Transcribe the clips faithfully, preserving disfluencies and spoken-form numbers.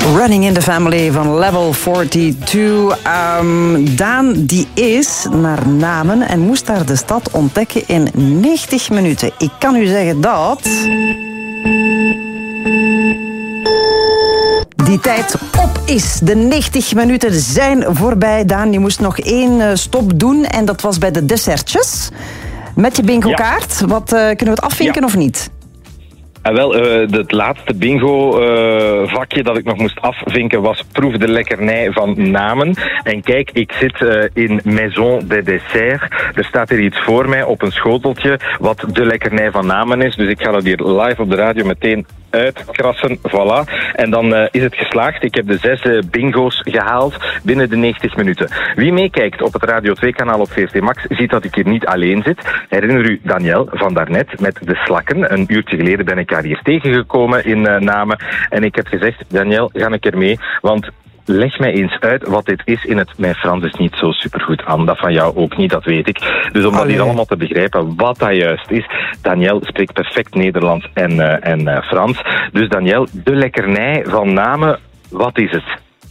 Running in the Family van Level tweeënveertig. Um, Daan die is naar Namen en moest daar de stad ontdekken in negentig minuten. Ik kan u zeggen dat... die tijd op is. De negentig minuten zijn voorbij. Daan, je moest nog één stop doen en dat was bij de dessertjes. Met je bingo-kaart. Ja. Wat, uh, kunnen we het afvinken ja. of niet? En wel, uh, het laatste bingo-vakje uh, dat ik nog moest afvinken was proef de lekkernij van Namen. En kijk, ik zit uh, in Maison des Desserts. Er staat hier iets voor mij op een schoteltje wat de lekkernij van Namen is. Dus ik ga dat hier live op de radio meteen uitkrassen, voilà. En dan uh, is het geslaagd. Ik heb de zes uh, bingo's gehaald binnen de negentig minuten. Wie meekijkt op het Radio twee-kanaal op V R T Max ziet dat ik hier niet alleen zit. Herinner u Daniel van daarnet met de slakken. Een uurtje geleden ben ik haar hier tegengekomen in uh, Namen. En ik heb gezegd, Daniel, ga een keer mee, want... leg mij eens uit wat dit is in het... Mijn Frans is niet zo supergoed, Anne. Dat van jou ook niet, dat weet ik. Dus om dat hier allemaal te begrijpen, wat dat juist is... Daniel spreekt perfect Nederlands en, uh, en uh, Frans. Dus Daniel, de lekkernij van Namen, wat is het?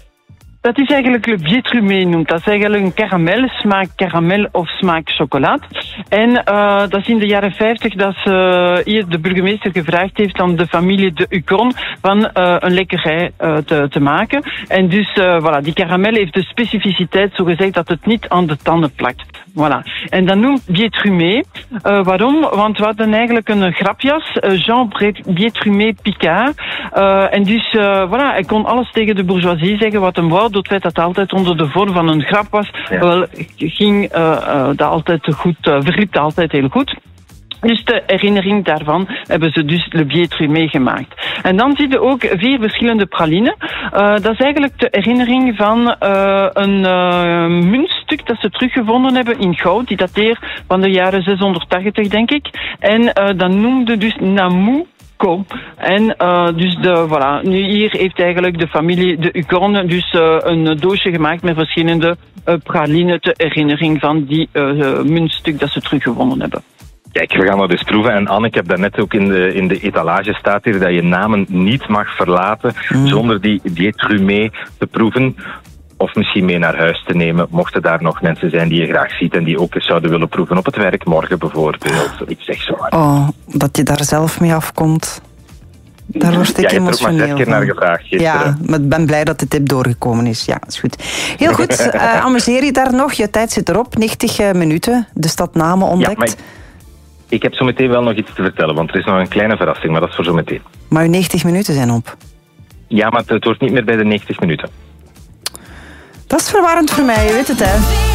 Dat is eigenlijk le biétrumé noemt. Dat is eigenlijk een karamel, smaak karamel of smaak chocolade. En uh, dat is in de jaren vijftig dat ze hier de burgemeester gevraagd heeft aan de familie de Ucron van uh, een lekkerij uh, te, te maken. En dus uh, voilà, die karamel heeft de specificiteit, zo gezegd, dat het niet aan de tanden plakt. Voilà. En dat noemt biétrumé. Uh, waarom? Want we hadden eigenlijk een grapjas, uh, Jean Biétrumé Picard. Uh, en dus uh, voilà, hij kon alles tegen de bourgeoisie zeggen wat hem wou. Door het feit dat het altijd onder de vorm van een grap was, ja. wel, ging uh, uh, dat altijd goed, uh, verliep altijd heel goed. Dus de herinnering daarvan hebben ze dus le biétrumé gemaakt. En dan zie je ook vier verschillende pralinen. Uh, dat is eigenlijk de herinnering van uh, een uh, muntstuk dat ze teruggevonden hebben in goud. Die dateert van de jaren zeshonderdtachtig, denk ik. En uh, dat noemde dus Namou. En uh, dus de, voilà, nu hier heeft eigenlijk de familie de Ucorne dus uh, een doosje gemaakt met verschillende uh, pralinen ter herinnering van die uh, muntstuk dat ze teruggevonden hebben. Kijk, we gaan dat dus proeven. En Anne, ik heb daarnet ook in de, in de etalage staat hier dat je Namen niet mag verlaten mm. zonder die biétrumé te proeven. Of misschien mee naar huis te nemen, mochten daar nog mensen zijn die je graag ziet en die ook eens zouden willen proeven op het werk, morgen bijvoorbeeld. Ik zeg zo maar. Oh, dat je daar zelf mee afkomt. Daar word ik ja, emotioneel van. Ja, je hebt er maar zes keer naar gevraagd gisteren. Ja, maar ik ben blij dat de tip doorgekomen is. Ja, is goed. Heel goed, uh, amuseer je daar nog. Je tijd zit erop, negentig minuten. De stad Namen ontdekt. Ja, maar ik, ik heb zo meteen wel nog iets te vertellen, want er is nog een kleine verrassing, maar dat is voor zo meteen. Maar uw negentig minuten zijn op. Ja, maar het wordt niet meer bij de negentig minuten. Dat is verwarrend voor mij, je weet het, hè.